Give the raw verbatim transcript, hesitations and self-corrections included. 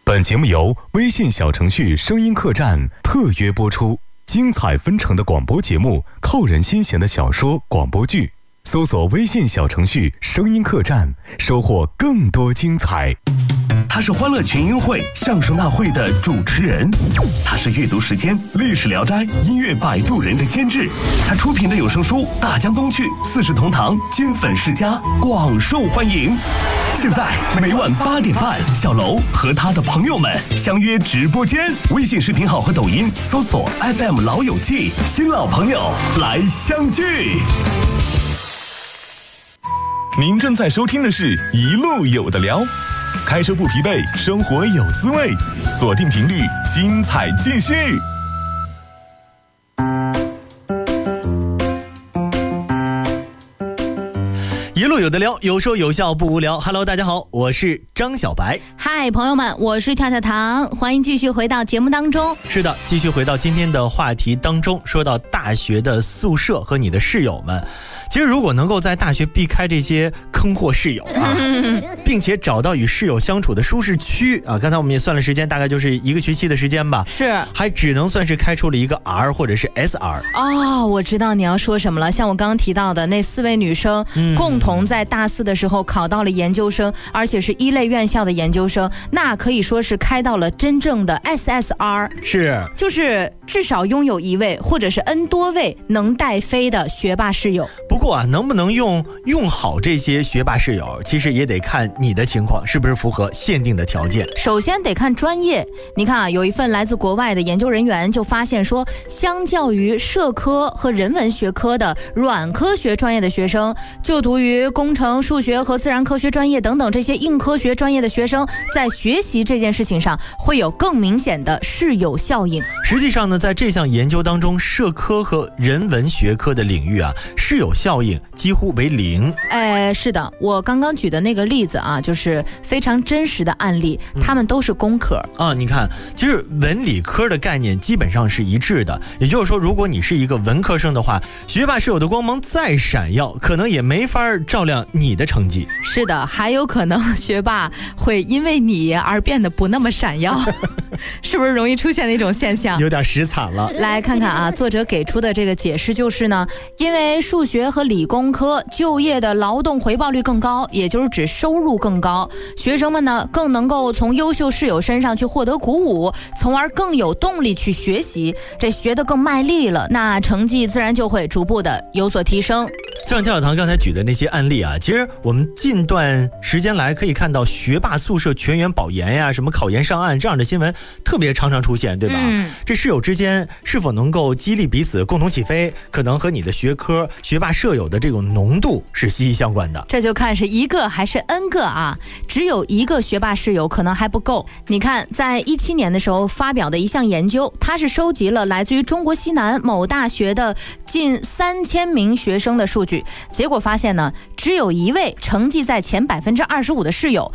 本节目由微信小程序声音客栈特约播出，精彩纷呈的广播节目，扣人心弦的小说广播剧，搜索微信小程序声音客栈，收获更多精彩。 他是欢乐群英会相声大会的主持人，他是阅读时间历史聊斋音乐摆渡人的监制，他出品的有声书《大江东去》四世同堂金粉世家广受欢迎。现在每晚八点半，小楼和他的朋友们相约直播间，微信视频号和抖音搜索 F M 老友记，新老朋友来相聚。 您正在收听的是一路有的聊，开车不疲惫，生活有滋味，锁定频率，精彩继续。 一路有的聊，有说有笑不无聊。 Hello 大家好，我是张小白。 嗨朋友们，我是跳跳糖，欢迎继续回到节目当中。 是的，继续回到今天的话题当中，说到大学的宿舍和你的室友们。其实如果能够在大学避开这些坑货室友啊，并且找到与室友相处的舒适区啊，刚才我们也算了时间，大概就是一个学期的时间吧， 是还只能算是开出了一个 R 或者是 S R。 哦，我知道你要说什么了，像我刚刚提到的那四位女生、嗯、共同在大四的时候考到了研究生，而且是一类院校的研究生，那可以说是开到了真正的 S S R， 是就是至少拥有一位或者是 N 多位能带飞的学霸室友。 不过啊，能不能用用好这些学霸室友，其实也得看你的情况是不是符合限定的条件。 首先得看专业，你看啊，有一份来自国外的研究人员就发现说，相较于社科和人文学科的软科学专业的学生，就读于工程、数学和自然科学专业等等这些硬科学专业的学生，在学习这件事情上会有更明显的室友效应。 实际上呢，在这项研究当中，社科和人文学科的领域啊，室友效应几乎为零。 哎，是的，我刚刚举的那个例子啊，就是非常真实的案例，他们都是工科、 嗯、啊。你看，其实文理科的概念基本上是一致的，也就是说，如果你是一个文科生的话，学霸室友的光芒再闪耀，可能也没法照亮你的成绩。 是的，还有可能学霸会因为你而变得不那么闪耀，是不是容易出现的一种现象？ 有点实惨了。 来看看啊，作者给出的这个解释就是呢，因为数学和理工科就业的劳动回报率更高，也就是指收入更高，学生们呢更能够从优秀室友身上去获得鼓舞，从而更有动力去学习，这学得更卖力了，那成绩自然就会逐步的有所提升。 就像跳跳糖刚才举的那些案例啊，其实我们近段时间来可以看到学霸宿舍全员保研呀，什么考研上岸这样的新闻特别常常出现，对吧、嗯、这室友之间是否能够激励彼此共同起飞，可能和你的学科学霸舍友的这种浓度是息息相关的。 这就看是一个还是 N 个啊，只有一个学霸室友可能还不够。你看在一七年的时候发表的一项研究，它是收集了来自于中国西南某大学的近三千名学生的数据，结果发现呢，只有一位成绩在前百分之二十五的室友